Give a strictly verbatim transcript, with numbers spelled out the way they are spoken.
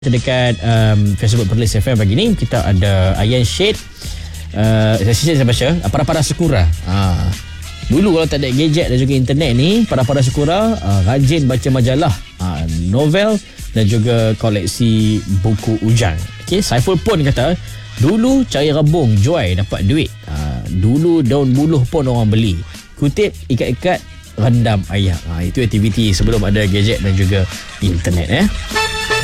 Dekat um, Facebook Perlis F M pagi ni kita ada Ayan Syed. Uh, saya saya baca para-para sekura. Ha. Dulu kalau tak ada gadget dan juga internet ni, para-para sekura uh, rajin baca majalah, uh, novel dan juga koleksi buku ujang. Okey, Saiful pun kata dulu cari rebung jual dapat duit. Uh, dulu daun buluh pun orang beli. Kutip, ikat-ikat, rendam ayam. Ha, itu aktiviti sebelum ada gadget dan juga internet eh.